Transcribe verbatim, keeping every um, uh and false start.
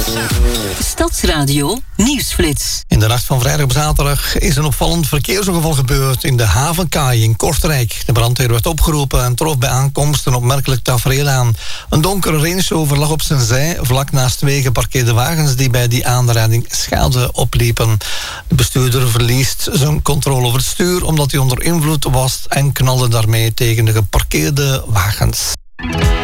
Stadsradio Nieuwsflits. In de nacht van vrijdag op zaterdag is een opvallend verkeersongeval gebeurd in de havenkaai in Kortrijk. De brandweer werd opgeroepen en trof bij aankomst een opmerkelijk tafereel aan. Een donkere Range Rover lag op zijn zij, vlak naast twee geparkeerde wagens die bij die aanrijding schade opliepen. De bestuurder verliest zijn controle over het stuur omdat hij onder invloed was en knalde daarmee tegen de geparkeerde wagens.